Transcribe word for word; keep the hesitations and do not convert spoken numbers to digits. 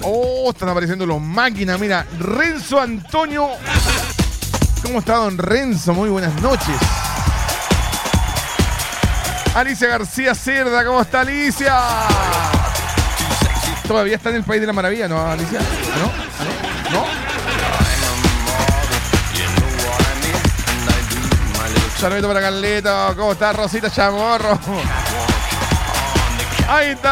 Oh, están apareciendo los máquinas. Mira, Renzo Antonio. ¿Cómo está don Renzo? Muy buenas noches. Alicia García Cerda, ¿cómo está Alicia? ¿Todavía está en el País de la Maravilla, no, Alicia? ¿No? ¿No? Saludito para Carleta, ¿cómo está Rosita Chamorro? Ahí está.